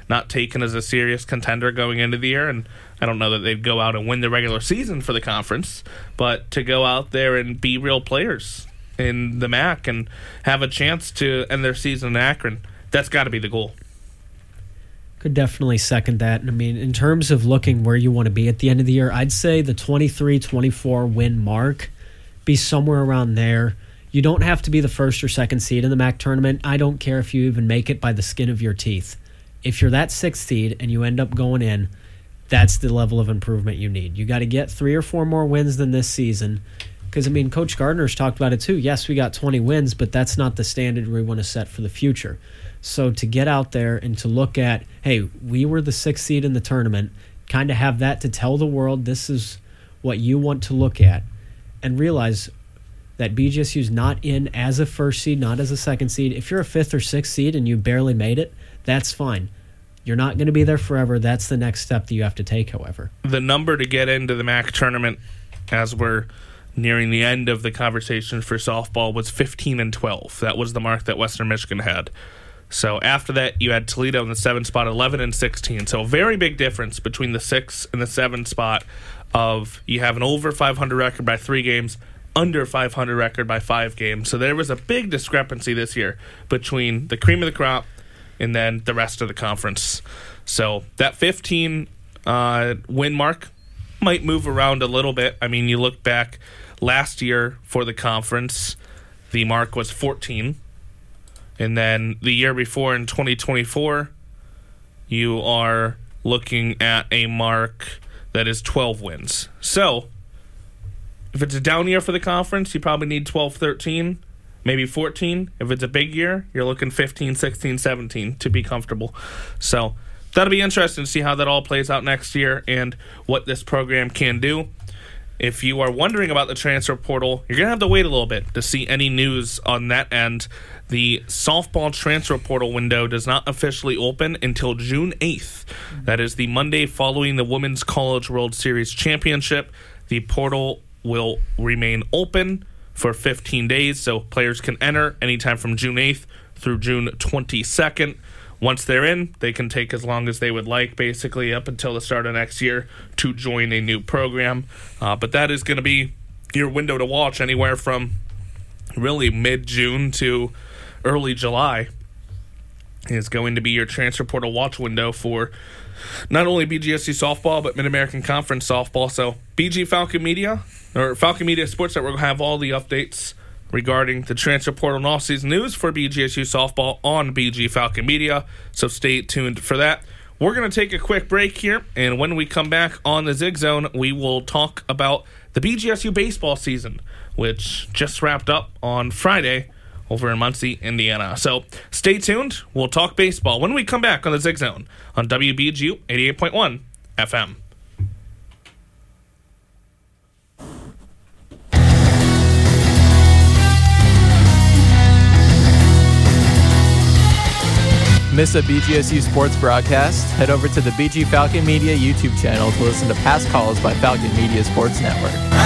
not taken as a serious contender going into the year, and I don't know that they'd go out and win the regular season for the conference, but to go out there and be real players in the MAC and have a chance to end their season in Akron, that's got to be the goal. Could definitely second that. I mean, in terms of looking where you want to be at the end of the year, I'd say the 23-24 win mark, be somewhere around there. You don't have to be the first or second seed in the MAC tournament. I don't care if you even make it by the skin of your teeth. If you're that sixth seed and you end up going in, that's the level of improvement you need. You got to get 3 or 4 more wins than this season. Because, I mean, Coach Gardner's talked about it too. Yes, we got 20 wins, but that's not the standard we want to set for the future. So to get out there and to look at, hey, we were the 6th seed in the tournament, kind of have that to tell the world this is what you want to look at, and realize that BGSU's not in as a first seed, not as a second seed. If you're a 5th or 6th seed and you barely made it, that's fine. You're not going to be there forever. That's the next step that you have to take, however. The number to get into the MAC tournament, as we're nearing the end of the conversation for softball, was 15-12. That was the mark that Western Michigan had. So after that, you had Toledo in the 7th spot, 11-16. So a very big difference between the 6th and the 7th spot of you have an over 500 record by 3 games, under 500 record by 5 games. So there was a big discrepancy this year between the cream of the crop and then the rest of the conference. So that 15 win mark might move around a little bit. I mean, you look back last year for the conference, the mark was 14. And then the year before in 2024, you are looking at a mark that is 12 wins. So if it's a down year for the conference, you probably need 12, 13, maybe 14. If it's a big year, you're looking 15, 16, 17 to be comfortable. So that'll be interesting to see how that all plays out next year and what this program can do. If you are wondering about the transfer portal, you're going to have to wait a little bit to see any news on that end. The softball transfer portal window does not officially open until June 8th. That is the Monday following the Women's College World Series Championship. The portal will remain open for 15 days, so players can enter anytime from June 8th through June 22nd. Once they're in, they can take as long as they would like, basically up until the start of next year to join a new program. But that is going to be your window to watch anywhere from really mid-June to early July is going to be your transfer portal watch window for not only BGSU softball, but Mid-American Conference softball. So BG Falcon Media, or Falcon Media Sports Network, will have all the updates regarding the transfer portal and off-season news for BGSU softball on BG Falcon Media, so stay tuned for that. We're going to take a quick break here, and when we come back on the Zig Zone, we will talk about the BGSU baseball season, which just wrapped up on Friday over in Muncie, Indiana. So stay tuned. We'll talk baseball when we come back on the Zig Zone on WBGU 88.1 FM. Miss a BGSU sports broadcast? Head over to the BG Falcon Media YouTube channel to listen to past calls by Falcon Media Sports Network.